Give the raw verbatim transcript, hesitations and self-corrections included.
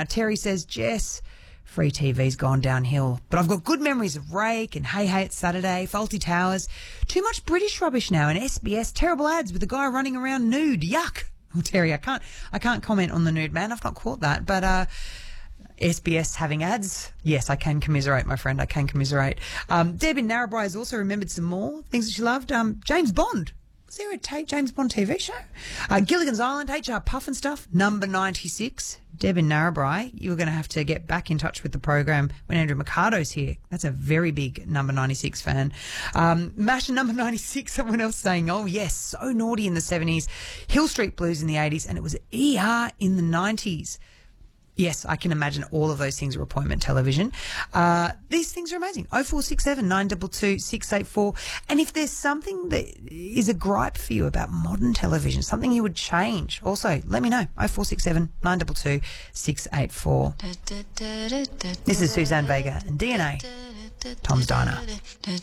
Uh, Terry says, Jess, free T V's gone downhill, but I've got good memories of Rake and Hey Hey It's Saturday, Faulty Towers. Too much British rubbish now, and S B S, terrible ads with the guy running around nude. Yuck. Well, Terry, I can't, I can't comment on the nude man. I've not caught that, but uh, S B S having ads, yes, I can commiserate, my friend. I can commiserate. Um, Deb in Narrabri has also remembered some more things that she loved. Um, James Bond. Was there a t- James Bond T V show? Uh, Gilligan's Island, H R Puff and stuff, number ninety-six. Deb in Narrabri, you're going to have to get back in touch with the program when Andrew Mercado's here. That's a very big number ninety-six fan. Um, Masha number ninety-six, someone else saying, oh yes, so naughty in the seventies, Hill Street Blues in the eighties, and it was E R in the nineties. Yes, I can imagine all of those things are appointment television. Uh, these things are amazing. oh four six seven, nine two two, six eight four. And if there's something that is a gripe for you about modern television, something you would change, also let me know. oh four six seven, nine two two, six eight four. This is Suzanne Vega and D N A, Tom's Diner.